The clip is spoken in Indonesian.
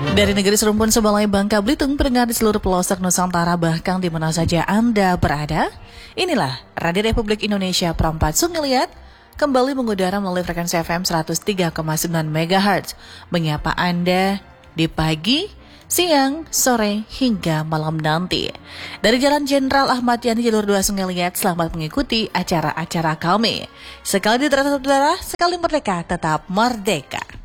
Dari negeri serumpun Sebalai Bangka Belitung, pendengar di seluruh pelosok Nusantara bahkan di mana saja Anda berada, inilah Radio Republik Indonesia Perempat Sungiliat kembali mengudara melalui frekuensi FM 103,9 MHz, menyapa Anda di pagi, siang, sore, hingga malam nanti. Dari Jalan Jenderal Ahmad Yani Jalur 2 Sungiliat, selamat mengikuti acara-acara kami. Sekali di terasa sekali merdeka, tetap merdeka.